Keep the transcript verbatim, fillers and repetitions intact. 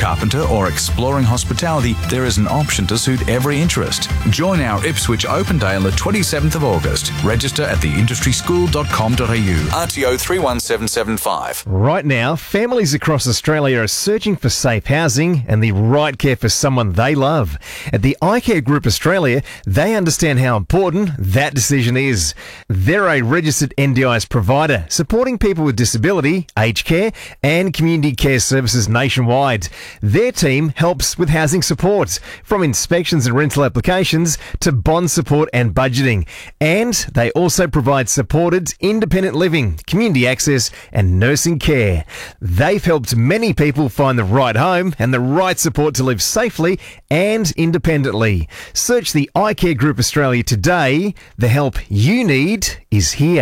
carpenter, or exploring hospitality, there is an option to suit every interest. Join our Ipswich Open Day on the twenty-seventh of August. Register at the industry school dot com dot a u. R T O three one seven seven five. Right now, families across Australia are searching for safe housing and the right care for someone they love. At the iCare Group Australia, they understand how important that decision is. They're a registered N D I S provider, supporting people with disability, aged care and community care services nationwide. Their team helps with housing support, from inspections and rental applications to bond support and budgeting. And they also provide supported independent living, community access and nursing care. They've helped many people find the right home and the right support to live safely and independently. Search the iCare Group Australia today. The help you need is here.